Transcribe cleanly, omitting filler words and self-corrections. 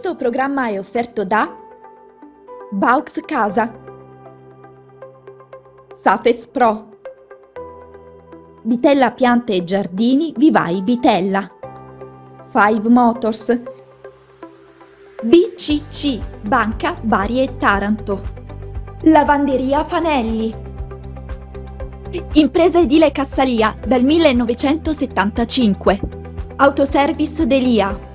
Questo programma è offerto da Baux Casa, Safes Pro, Bitella Piante e Giardini Vivai Bitella, Five Motors, BCC Banca Bari e Taranto, Lavanderia Fanelli, Impresa Edile Cassalia dal 1975, Autoservice Delia,